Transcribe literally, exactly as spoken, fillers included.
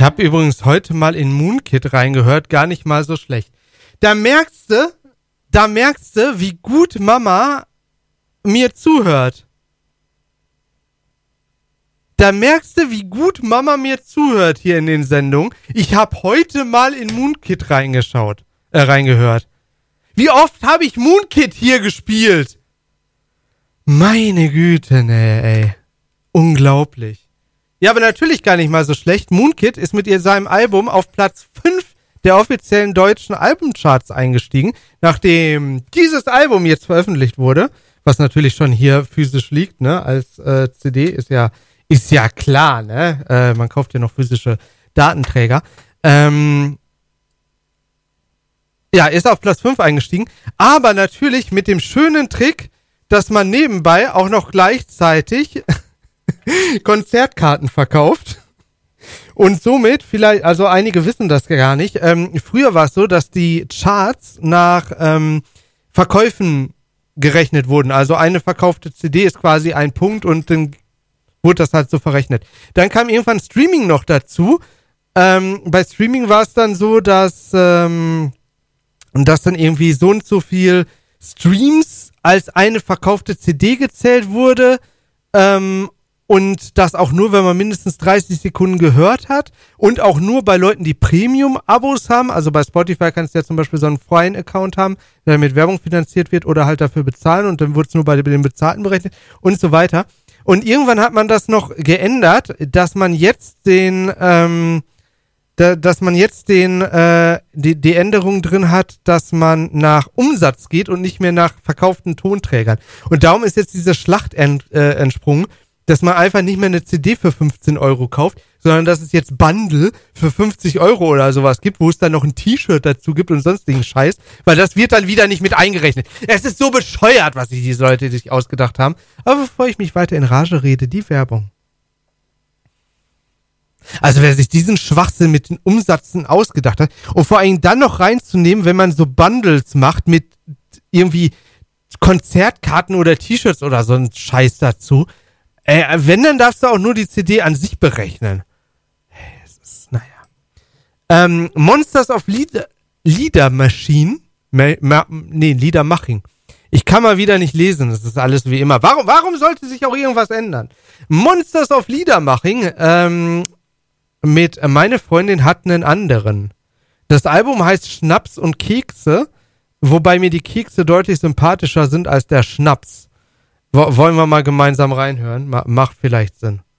habe übrigens heute mal in Moonkid reingehört, gar nicht mal so schlecht. Da merkst du, da merkst du, wie gut Mama mir zuhört. Da merkst du, wie gut Mama mir zuhört hier in den Sendungen. Ich habe heute mal in Moonkid reingeschaut, äh, reingehört. Wie oft habe ich Moonkid hier gespielt? Meine Güte, ne, ey. Unglaublich. Ja, aber natürlich gar nicht mal so schlecht. Moonkid ist mit ihr seinem Album auf Platz fünf der offiziellen deutschen Albumcharts eingestiegen, nachdem dieses Album jetzt veröffentlicht wurde, was natürlich schon hier physisch liegt, ne, als äh, C D, ist ja ist ja klar, ne, äh, man kauft ja noch physische Datenträger. Ähm, ja, ist auf Platz fünf eingestiegen, aber natürlich mit dem schönen Trick, dass man nebenbei auch noch gleichzeitig Konzertkarten verkauft. Und somit, vielleicht, also einige wissen das gar nicht, ähm, früher war es so, dass die Charts nach ähm, Verkäufen gerechnet wurden. Also eine verkaufte C D ist quasi ein Punkt und dann wurde das halt so verrechnet. Dann kam irgendwann Streaming noch dazu. Ähm, bei Streaming war es dann so, dass, ähm, dass dann irgendwie so und so viel Streams als eine verkaufte C D gezählt wurde, ähm, und das auch nur, wenn man mindestens dreißig Sekunden gehört hat und auch nur bei Leuten, die Premium-Abos haben. Also bei Spotify kannst du ja zum Beispiel so einen freien Account haben, der mit Werbung finanziert wird oder halt dafür bezahlen und dann wird es nur bei den Bezahlten berechnet und so weiter. Und irgendwann hat man das noch geändert, dass man jetzt den, ähm, da, dass man jetzt den, äh, die, die Änderung drin hat, dass man nach Umsatz geht und nicht mehr nach verkauften Tonträgern. Und darum ist jetzt diese Schlacht ent, äh, entsprungen, dass man einfach nicht mehr eine C D für fünfzehn Euro kauft, sondern dass es jetzt Bundle für fünfzig Euro oder sowas gibt, wo es dann noch ein T-Shirt dazu gibt und sonstigen Scheiß, weil das wird dann wieder nicht mit eingerechnet. Es ist so bescheuert, was sich diese Leute sich ausgedacht haben. Aber bevor ich mich weiter in Rage rede, die Werbung. Also wer sich diesen Schwachsinn mit den Umsätzen ausgedacht hat und vor allem dann noch reinzunehmen, wenn man so Bundles macht mit irgendwie Konzertkarten oder T-Shirts oder so ein Scheiß dazu. Äh, wenn, dann darfst du auch nur die C D an sich berechnen. Hey, es ist, naja. Ähm, Monsters of Lieder, Liedermaschine, ma, ma, nee, Liedermaching. Ich kann mal wieder nicht lesen, das ist alles wie immer. Warum, warum sollte sich auch irgendwas ändern? Monsters of Liedermaching, ähm, mit Meine Freundin hat einen anderen. Das Album heißt Schnaps und Kekse, wobei mir die Kekse deutlich sympathischer sind als der Schnaps. Wollen wir mal gemeinsam reinhören? Macht vielleicht Sinn.